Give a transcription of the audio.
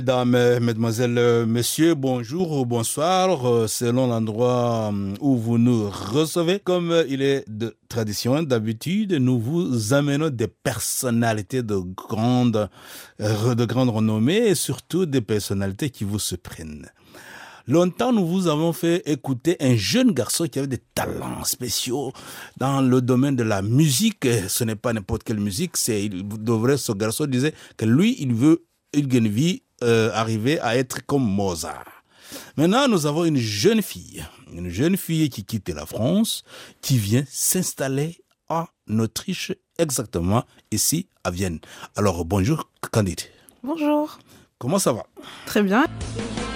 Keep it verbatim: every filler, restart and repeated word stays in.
Mesdames, mesdemoiselles, messieurs, bonjour ou bonsoir, euh, selon l'endroit euh, où vous nous recevez. Comme euh, il est de tradition, d'habitude, nous vous amenons des personnalités de grande, euh, de grande renommée et surtout des personnalités qui vous surprennent. Longtemps, nous vous avons fait écouter un jeune garçon qui avait des talents spéciaux dans le domaine de la musique. Ce n'est pas n'importe quelle musique, c'est, il devrait, ce garçon disait que lui, il veut, il gagne vie, euh, arriver à être comme Mozart. Maintenant, nous avons une jeune fille, une jeune fille qui quitte la France, qui vient s'installer en Autriche, exactement ici à Vienne. Alors, bonjour, Candide. Bonjour. Comment ça va? Très bien.